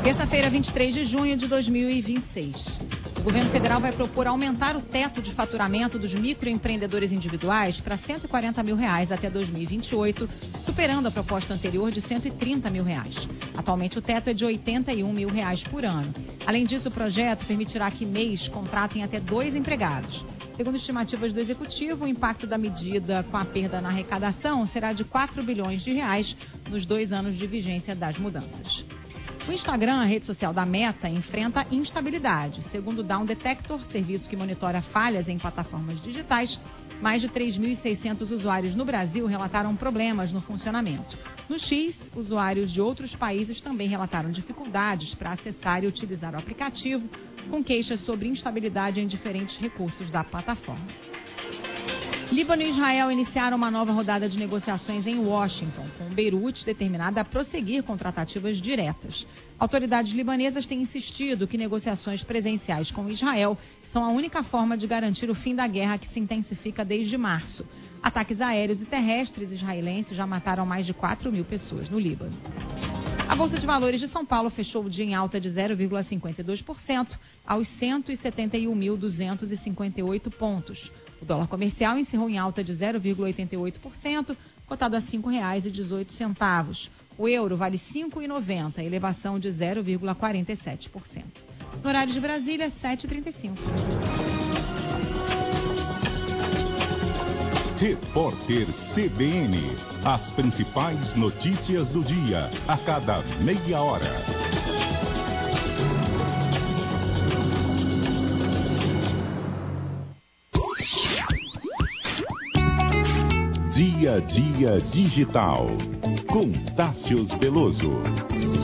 Terça-feira, 23 de junho de 2026. O governo federal vai propor aumentar o teto de faturamento dos microempreendedores individuais para R$ 140 mil até 2028, superando a proposta anterior de R$ 130 mil. Atualmente, o teto é de R$ 81 mil por ano. Além disso, o projeto permitirá que MEIs contratem até 2 empregados. Segundo estimativas do Executivo, o impacto da medida com a perda na arrecadação será de R$ 4 bilhões nos 2 anos de vigência das mudanças. O Instagram, a rede social da Meta, enfrenta instabilidade. Segundo o Down Detector, serviço que monitora falhas em plataformas digitais, mais de 3.600 usuários no Brasil relataram problemas no funcionamento. No X, usuários de outros países também relataram dificuldades para acessar e utilizar o aplicativo, com queixas sobre instabilidade em diferentes recursos da plataforma. Líbano e Israel iniciaram uma nova rodada de negociações em Washington, com Beirute determinada a prosseguir com tratativas diretas. Autoridades libanesas têm insistido que negociações presenciais com Israel são a única forma de garantir o fim da guerra que se intensifica desde março. Ataques aéreos e terrestres israelenses já mataram mais de 4 mil pessoas no Líbano. A Bolsa de Valores de São Paulo fechou o dia em alta de 0,52% aos 171.258 pontos. O dólar comercial encerrou em alta de 0,88%, cotado a R$ 5,18. O euro vale R$ 5,90, elevação de 0,47%. No horário de Brasília, 7h35. Repórter CBN. As principais notícias do dia, a cada meia hora. Dia a Dia Digital, com Tássios Veloso.